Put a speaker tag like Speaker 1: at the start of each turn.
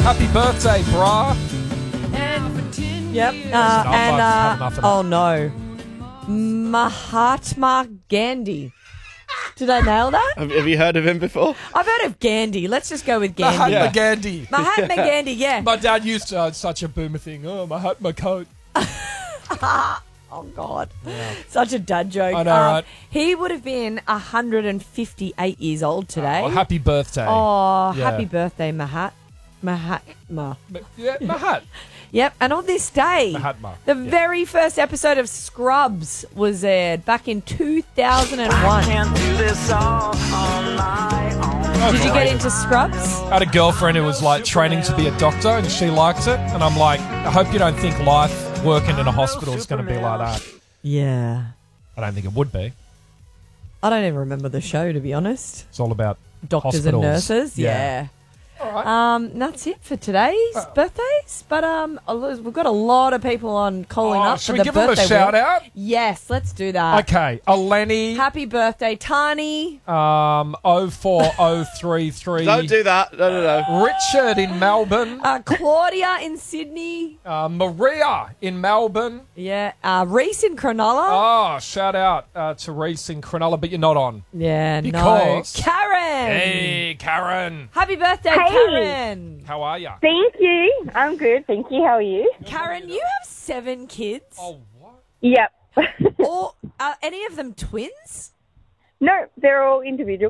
Speaker 1: Happy birthday, brah.
Speaker 2: Yep.
Speaker 1: I've had enough of that.
Speaker 2: Oh no, Mahatma Gandhi. Did I nail that?
Speaker 3: Have you heard of him before?
Speaker 2: I've heard of Gandhi. Let's just go with Gandhi.
Speaker 1: Mahatma
Speaker 3: Yeah.
Speaker 1: Gandhi.
Speaker 2: Mahatma Gandhi, yeah.
Speaker 1: My dad used to such a boomer thing. Oh, Mahatma coat.
Speaker 2: Oh, God. Such a dad joke.
Speaker 1: I know, right?
Speaker 2: He would have been 158 years old today.
Speaker 1: Well, happy birthday.
Speaker 2: Oh,
Speaker 1: Yeah.
Speaker 2: happy birthday, Mahatma.
Speaker 1: Yeah, Mahat.
Speaker 2: Yep, and on this day,
Speaker 1: Mahatma.
Speaker 2: the very first episode of Scrubs was aired back in 2001. Did you get into Scrubs?
Speaker 1: I had a girlfriend who was like training to be a doctor and she liked it. And I'm like, I hope you don't think life working in a hospital is going to be like that.
Speaker 2: Yeah.
Speaker 1: I don't think it would be.
Speaker 2: I don't even remember the show, to be honest.
Speaker 1: It's all about
Speaker 2: Doctors
Speaker 1: hospitals.
Speaker 2: and nurses, yeah.
Speaker 1: All right.
Speaker 2: That's it for today's birthdays. But we've got a lot of people on calling up
Speaker 1: Should
Speaker 2: for
Speaker 1: we
Speaker 2: the
Speaker 1: give them a
Speaker 2: birthday
Speaker 1: shout
Speaker 2: wheel.
Speaker 1: out?
Speaker 2: Yes, let's do that.
Speaker 1: Okay. Eleni.
Speaker 2: Happy birthday, Tani.
Speaker 1: 04033.
Speaker 3: Don't do that. No.
Speaker 1: Richard in Melbourne.
Speaker 2: Claudia in Sydney.
Speaker 1: Maria in Melbourne.
Speaker 2: Yeah. Reese in Cronulla.
Speaker 1: Oh, shout out to Reese in Cronulla, but you're not on.
Speaker 2: Yeah,
Speaker 1: Because-
Speaker 2: no. Karen.
Speaker 1: Hey, Karen.
Speaker 2: Happy birthday,
Speaker 4: Hey.
Speaker 2: Karen.
Speaker 1: How are ya?
Speaker 4: Thank you. I'm good. Thank you. How are you?
Speaker 2: Karen, you have 7 kids.
Speaker 1: Oh, what?
Speaker 4: Yep.
Speaker 2: Or are any of them twins?
Speaker 4: No, they're all individual.